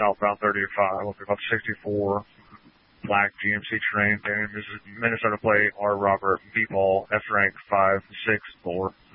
southbound 35, looking about 64, black GMC Terrain. Name is Minnesota plate R. Robert B. Ball, F rank 564.